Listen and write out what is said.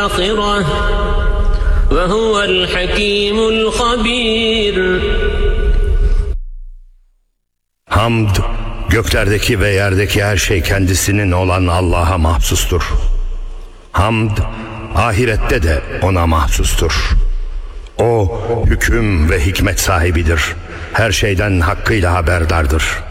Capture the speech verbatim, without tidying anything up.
الآخرة وهو الحكيم الخبير. Hamd, göklerdeki ve yerdeki her şey kendisinin olan Allah'a mahsustur. Hamd, ahirette de ona mahsustur. O, hüküm ve hikmet sahibidir. Her şeyden hakkıyla haberdardır.